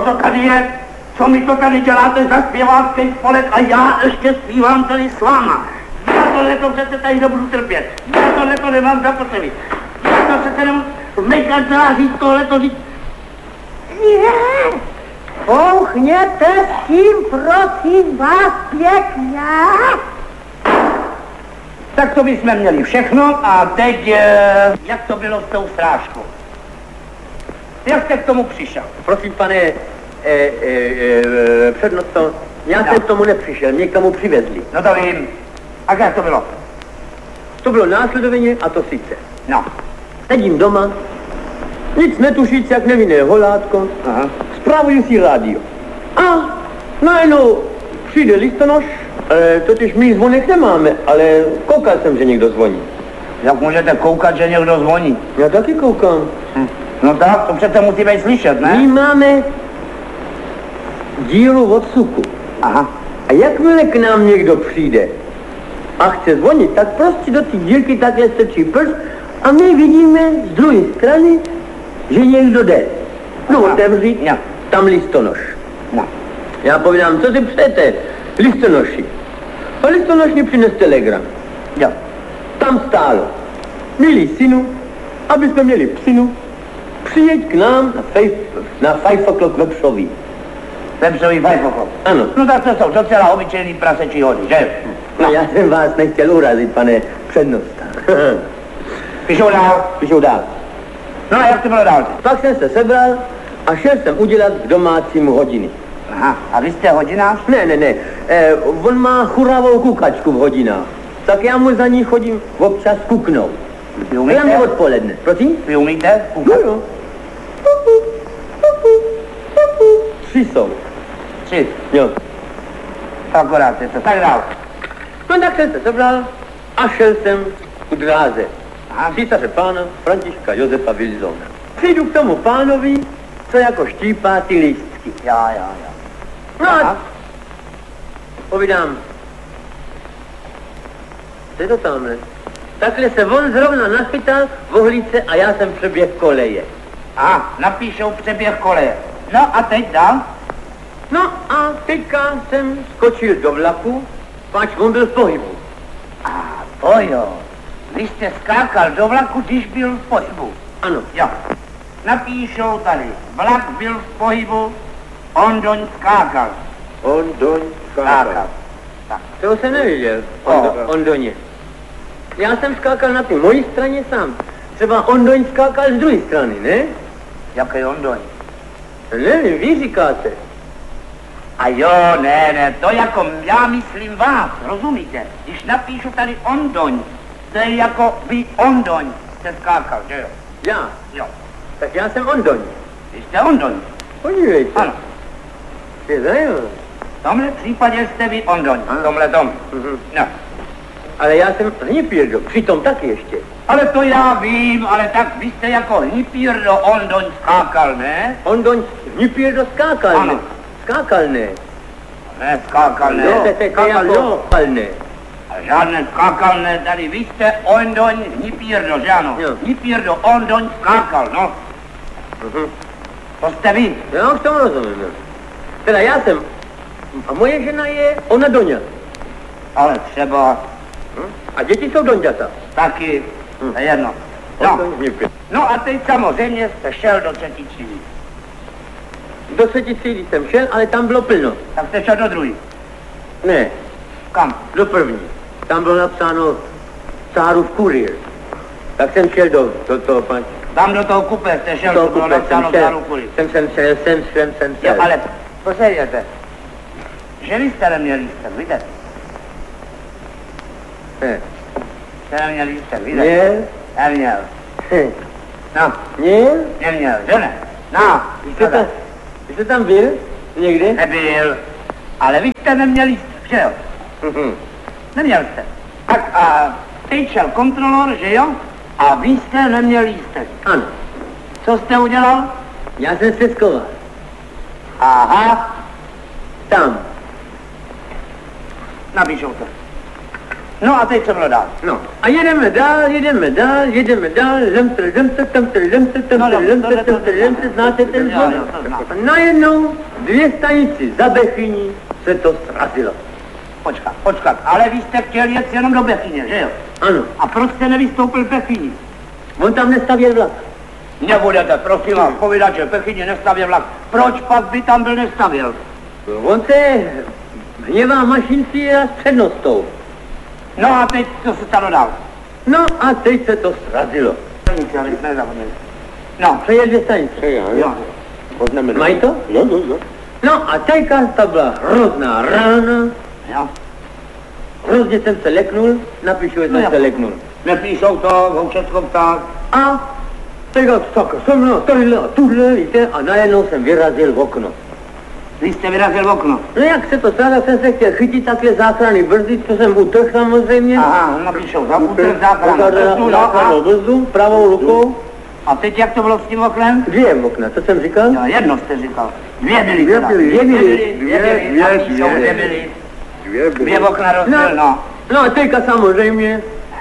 to tady je? Co mi to tady děláte za zpěvácký spolek a já ještě zpívám tady s váma? Já tohleto přece tady nebudu trpět. Já tohleto nemám zapotřebí. Já to přece nemám v mé kanceláři tohleto říct. Pouchněte s tím, prosím vás, pěkně. Tak to bychom měli všechno a teď, jak to bylo s tou srážkou? Jak jste k tomu přišel? Prosím, pane přednosto, já jsem k tomu nepřišel, mě k tomu přivezli. No to vím. A jak to bylo? To bylo následovně a to sice. No. Sedím doma, nic netušíc, jak nevinné holátko, Aha. spravuju si rádio. A najednou přijde listonoš, totiž my zvonek nemáme, ale koukal jsem, že někdo zvoní. Jak můžete koukat, že někdo zvoní? Já taky koukám. No tak, to přece musí být slyšet, My ne? máme dílu od suku. Aha. A jakmile k nám někdo přijde a chce zvonit, tak prostě do té dílky takhle strčí prst a my vidíme z druhé strany, že někdo jde. No Aha. otevřít, No. tam listonoš. No. Já povídám, co si přejete, listonoši. A listonoš mi přines telegram. Jo. Tam stálo, milý synu, aby jsme měli psinu, přijeď k nám na 5 o'clock ve Pšoví. Vepřový fajfoko. Ano. No tak to jsou docela obyčejný prasečí hody, že? No, já jsem vás nechtěl urazit, pane přednosta. Píšou dál. Píšou dál. No a jak to bylo dál? Pak jsem se sebral a šel jsem udělat k domácímu hodiny. Aha. A vy jste hodinář? Ne. On má churavou kukačku v hodinách. Tak já mu za ní chodím občas kuknout. Vy umíte? Hlavně odpoledne. Prosím? Vy umíte? No jo. 3 jsou. 3. Jo. Akorát je to. Tak dál. No tak jsem se sebral a šel jsem ku dráze. Aha. Císaře pána Františka Josefa Wilsona. Přijdu k tomu pánovi, co jako štípá ty lístky. Jo. No a Aha. povídám, co je to tamhle? Takhle se on zrovna nachytal v ohlíce a já jsem přeběh koleje. Aha, napíšou přeběh koleje. No a teď dál? No a teďka jsem skočil do vlaku, pač on byl v pohybu. A to jo. Vy jste skákal do vlaku, když byl v pohybu. Ano. Jo. Napíšou tady. Vlak byl v pohybu, Ondoň skákal. Ondoň Skákal. Tak. To jsem neviděl, O. Ondoně. Já jsem skákal na té mojí straně sám. Třeba Ondoň skákal z druhé strany, ne? Jaký Ondoň? Nevím, vy říkáte. A jo, ne, to jako já myslím vás, rozumíte? Když napíšu tady Ondoň, to je jako vy Ondoň jste skákal, že jo? Já. Jo. Tak já jsem Ondoň. Vy jste Ondoň. Podívejte. Ano. Je zajímavé. V tomhle případě jste vy Ondoň. V tomhle tom. No. Ale já jsem Hnipírdo, přitom taky ještě. Ale to já vím, ale tak vy jste jako Hnipírdo Ondoň skákal, ne? Ondoň Hnipírdo skákal, Ano. ne? Skákal, ne? Ne, skákal, ne. To je jako ne. A žádné skákal, ne, tady vy jste Ondoň Hnipírdo, že ano? Jo. Hnipírdo Ondoň skákal, no. To jste vy. Já k tomu rozumím. Jo. Teda já jsem, a moje žena je ona Doňa. Ale třeba A děti jsou Donďata. taky, to je jedno. No. Ondoň Hnipírdo. No a teď samozřejmě jste šel do třetí třídy. Do 3. třídy jsem šel, ale tam bylo plno. Tak jste šel do druhý. Ne, Kam? do 1. Tam bylo napsáno Cárův kurýr. Tak jsem šel do toho, pan. Tam do toho kupe jste šel, Do to bylo kupe napsáno jsem Záru šel. Kury. Jsem šel. Jo, ale posledněte. Že vy jste neměl lístek, víte? Ne. Jste neměl lístek, víte? Měl? Neměl. No, Měl? neměl, že ne? No, Vy jste tam byl? Někde? nebyl. Ale vy jste neměl lístek, že jo? Neměl jste. Tak a teď šel kontrolor, že jo? A vy jste neměl lístek. Ano. Co jste udělal? Já jsem se schoval. Aha, Tam. napíšou to. No a teď co bylo dál? No, a jedeme dál, znáte ten zvon? A najednou 2 stanici za Bechyní se to srazilo. Počkat, ale vy jste chtěl jet jenom do Bechyně, že jo? Ano, A proč jste nevystoupil v Bechyni? on tam nestavěl vlak. Nebudete, prosím vás, povídat, že v Bechyni nestavěl vlak. Proč pak by tam byl nestavěl? On se hněvá mašinci a s přednostou. No a teď co se stalo dál? No a teď se to srazilo. Nic, ale jsme nezapomněli. No, Přejel 2 stanice. jo. Mají to? Jo. No a teďka ta byla hrozná rána, Jo. hrozně jsem se leknul, napíšu, že No jsem jo. se leknul. Nepíšou to, Houčecko ptát. A teďka tak jsem tohle a tuhle, víte, a najednou jsem vyrazil v okno. Vy jste vyrazil v okno. No jak se to stalo, jsem se chtěl chytit takhle záchranný brzdy, co jsem utrhl samozřejmě. Aha, napíšou, zaputil záchranu. Záchrannou brzdu, pravou rukou. A teď jak to bylo s tím oknem? 2 okna, co jsem říkal? Jo, jedno jste říkal. 2 byly. Dvě teda. byly. Dvě byly. Napíšou, 2 byly. 2 okna No, rozbil, no. no a teďka samozřejmě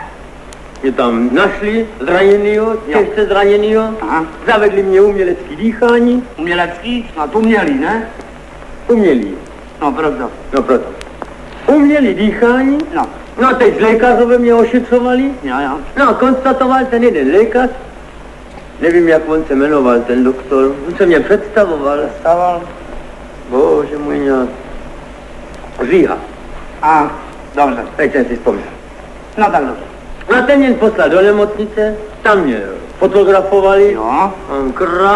mě tam našli zraněnýho, těžce zraněnýho, Aha. zavedli mě umělecký dýchání, Umělecký, snad umělý, ne? umělý, No proto. no proto. Umělý dýchání, No, no a teď lékařové mě ošetřovali, jo. no a konstatoval ten jeden lékař, nevím jak on se jmenoval ten doktor, on se mě představoval, Staval. bože můj nějak, Říha, A, dobře. teď jsem si vzpomněl. No tak dobře. No a ten mě poslal do nemocnice, tam mě fotografovali, Jo, mám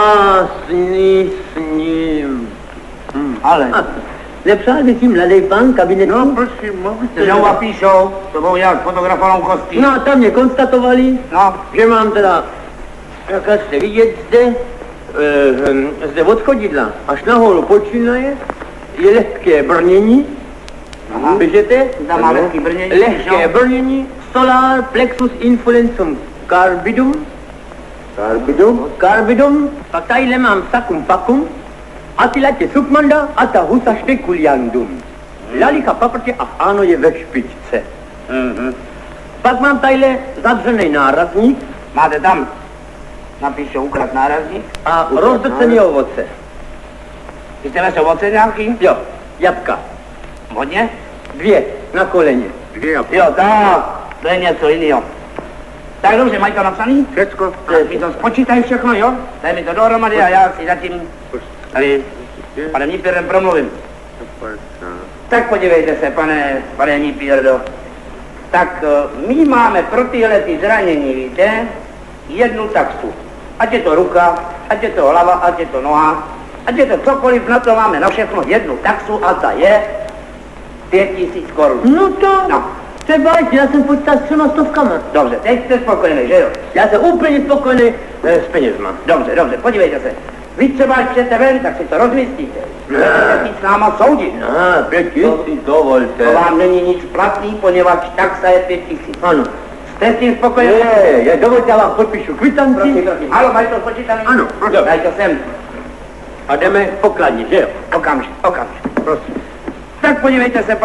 krásný sním. ale. Nepřál by si mladý pán kabinetu? No, prosím, mluvte. Jdou a píšou, to budou nějak fotografovanou kostí. No a tam mě konstatovali, No, že mám teda, jak jste vidět zde od chodidla až nahoru počínaje, je lehké brnění, aha. běžete? Tam má lehký brnění. Lehké jo. brnění, solar plexus influencum carbidum, pak tadyhle mám sakum pakum, atilatě submanda a ta husa špekuliandum. Lalicha paprtě a ano je ve špičce. Pak mám tadyhle zavřený nárazník Máte tam, napíšou ukrad nárazník. a rozdrcený ovoce. Chcete se ovoce nějaký? Jo, jabka. Hodně? 2 na koleně. 2 a půl. Jo, tak, to je něco jiného. Tak dobře, mají to napsaný? Všecko. A mi to spočítají všechno, jo? Daj mi to dohromady a já si zatím tady s panem Nípěrdem promluvím. Tak podívejte se, pane Nípěrdo. Tak my máme pro tyhle ty zranění, víte, jednu taxu. Ať je to ruka, ať je to hlava, ať je to noha, ať je to cokoliv, na to máme na všechno jednu taxu a ta je 5000 korun. No to, No, třeba, já jsem počítal s 3 stovkama. dobře, teď jste spokojený, že jo? Já jsem úplně spokojený s penězma. Dobře, podívejte se. Vy třeba chcete ven, tak si to rozmyslíte. Chcete si s náma soudit. No, 5000 dovolte. To vám není nic platný, poněvadž taxa je 5000. Ano. Jste s tím spokojený? Dovolte, já vám podpíšu kvitanci. Prosím. Halo, mají to spočítaný? Ano, prosím. Daj to sem. A jdeme k pokladni, že jo? Okamžik, prosím. Tak podívejte se,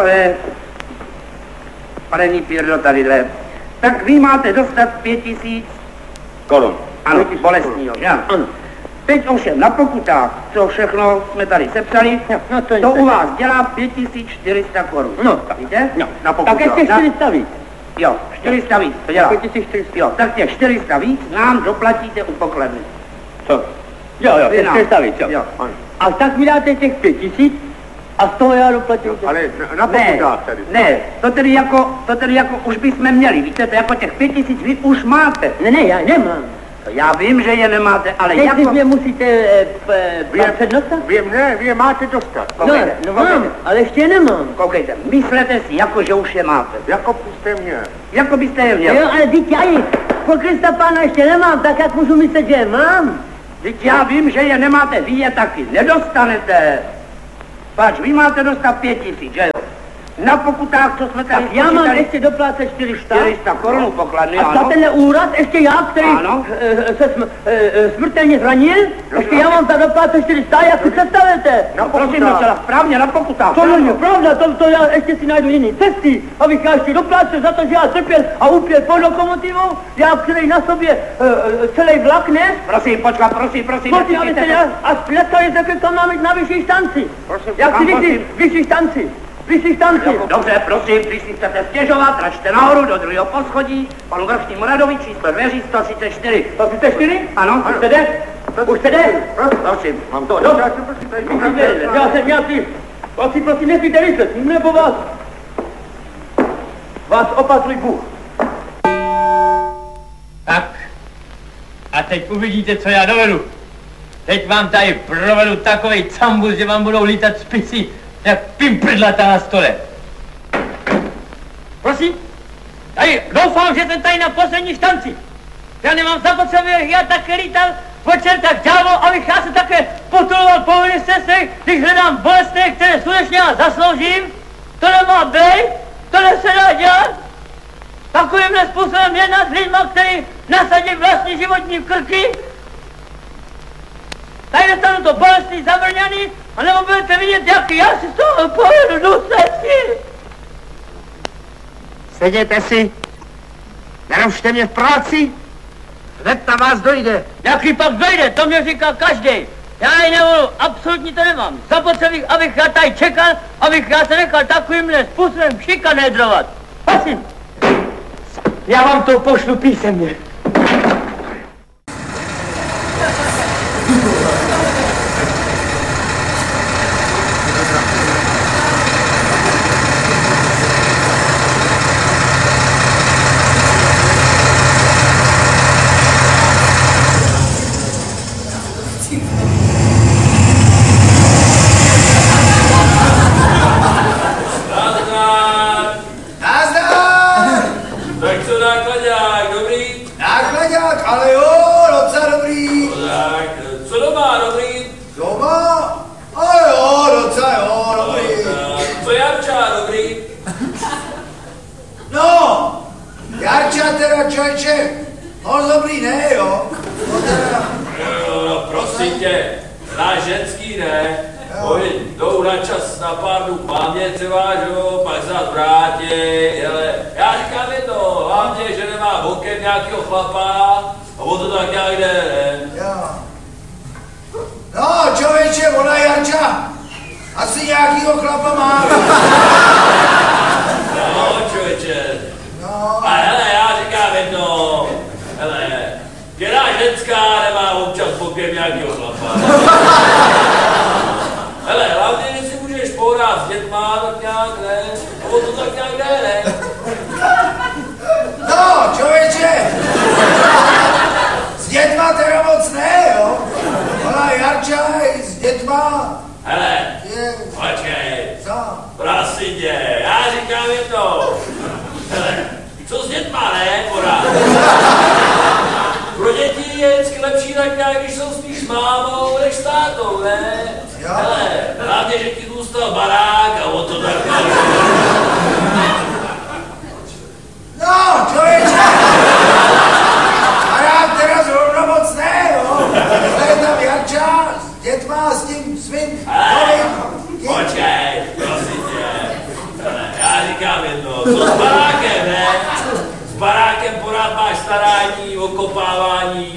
pane Nípěrdo, tadyhle. Tak vy máte dostat 5000, Korun. ano, bolestního, že? Ano. Teď ovšem na pokutách, co všechno jsme tady sepsali, No, to je to tak. u vás dělá 5400 korun. No, tak. Víte? No, Na tak pokutách. ještě 400 víc. Jo, 400 víc, to dělá. 5400. Jo, tak těch 400 víc nám doplatíte u pokladny. Co? Jo, Vy nám. 400 víc, jo. Jo. A tak mi dáte těch 5000 a z toho já doplatím. Ale na Ne, pokutách tady. ne, to tedy jako už bychom měli, víte, to jako těch 5000 vy už máte. Ne, já nemám. Já vím, že je nemáte, ale Teď jako... mě musíte pan přednosta? Vy je máte dostat. No, Koukejte, no koukejte. mám, ale ještě nemám. Koukejte, myslete si, jako že už je máte. Jako byste měl. Jako byste je měl. Jo, ale teď já ji po Krista pána ještě nemám, tak jak můžu myslet, že je mám? Vždyť já vím, že je nemáte, vy je taky nedostanete. Pač, vy máte dostat 5000, že jo? Na pokutách, co jsme tady... Tak já mám ještě doplácet 400. 400 korun pokladny, A za ano. tenhle úraz ještě já, který Ano. se smrtelně zranil, ještě já mám za doplácet 400, jak si představíte? Prosím, docela správně, na pokutách. To není pravda, to já ještě si najdu jiný cesty, abych já ještě doplácel za to, že já trpěl a upěl pod lokomotivou, já který na sobě celý vlak nes. Prosím, počkat, prosím. Prosím, abyste a představili se, kam mám jít na vyšší stanci. Prosím, Jak si prosím. vyšší stanci. Dobře, prosím, když si chcete stěžovat, račte nahoru do druhého poschodí, panu vrchnímu radovi, číslo dveří 134. 134? Ano. Už jde? Už jde? Prosím. Mám to, dobře. Já jsem nějaký, prosím, nesmíte myslet, nebo vás opatruj Bůh. Tak, a teď uvidíte, co já dovedu. Teď vám tady provedu takovej cambus, že vám budou lítat spisy, jak pimprdlata na stole. Prosím, tady, doufám, že jsem tady na poslední štanci. Já nemám zapotřebí, jak já také lítal po čertách ďábel, abych já se také potuloval po ministerstvech, když hledám bolestné, které skutečně já zasloužím. To nemá být, to se dá dělat. Takovýmhle způsobem jednat s lidma, který nasadí vlastní životní krky. Tady dostanu to bolestný, zavrňaný, anebo budete vidět, jak já si z toho povedu důsledky. Seděte si, nerušte mě v práci, hned na vás dojde. Jaký pak dojde, to mě říká každý. Já ji nevolil, absolutně to nemám. Zapotřebí, abych já tady čekal, abych já se nechal takovýmhle způsobem šikanédrovat. Prosím. Já vám to pošlu písemně.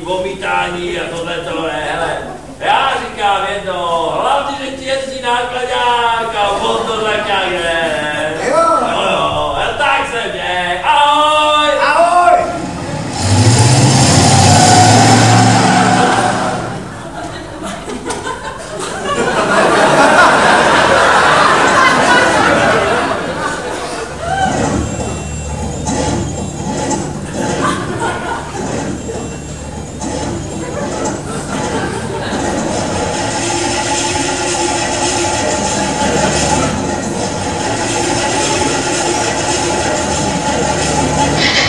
Já říkám jedno, hlavně, že ti jezdí nákladě